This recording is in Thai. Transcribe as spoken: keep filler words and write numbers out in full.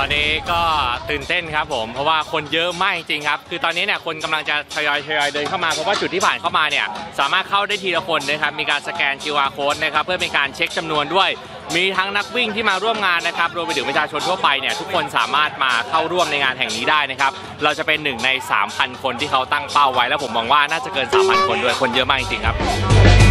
อนนี้ก็ตื่นเต้นครับผมเพราะว่าคนเยอะมากจริงๆครับคือตอนนี้เนี่ยคนกำลังจะทยอยทยอยเดินเข้ามาเพราะว่าจุดที่ผ่านเข้ามาเนี่ยสามารถเข้าได้ทีละคนนะครับมีการสแกน คิว อาร์ Code นะครับเพื่อเป็นการเช็คจำนวนด้วยมีทั้งนักวิ่งที่มาร่วมงานนะครับรวมไปถึงประชาชนทั่วไปเนี่ยทุกคนสามารถมาเข้าร่วมในงานแห่งนี้ได้นะครับเราจะเป็นหนึ่งใน สามพัน คนที่เขาตั้งเป้าไว้แล้วผมมองว่าน่าจะเกิน สามพัน คนด้วยคนเยอะมากจริงๆครับ